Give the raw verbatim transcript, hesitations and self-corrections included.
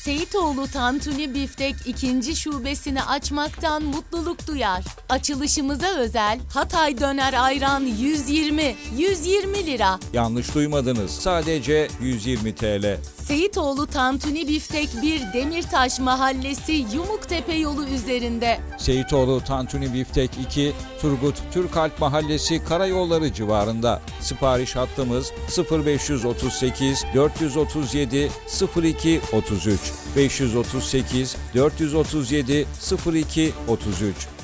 Seyitoğlu Tantuni Biftek ikinci şubesini açmaktan mutluluk duyar. Açılışımıza özel Hatay Döner Ayran yüz yirmi, yüz yirmi lira. Yanlış duymadınız. Sadece yüz yirmi TL. Seyitoğlu Tantuni Biftek bir Demirtaş Mahallesi Yumuktepe yolu üzerinde. Seyitoğlu Tantuni Biftek iki, Turgut Türkalp Mahallesi Karayolları civarında. Sipariş hattımız sıfır beş otuz sekiz dört otuz yedi sıfır iki otuz üç beş otuz sekiz dört otuz yedi sıfır iki otuz üç.